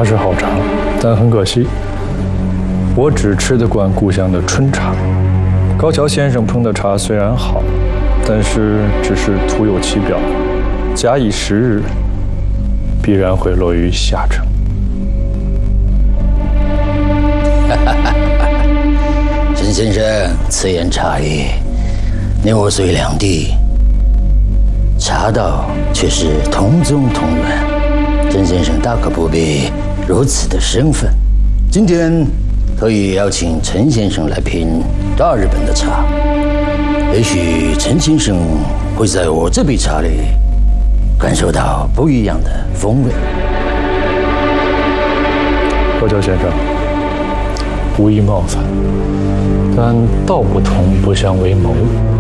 茶是好茶，但很可惜，我只吃得惯故乡的春茶。高桥先生烹的茶虽然好，但是只是徒有其表，假以时日，必然会落于下乘。 陈先生此言差矣，你我虽两地，茶道却是同宗同源。陈先生大可不必如此的生分。今天可以邀请陈先生来品大日本的茶，也许陈先生会在我这杯茶里感受到不一样的风味。 高桥先生，无意冒犯，但道不同不相为谋。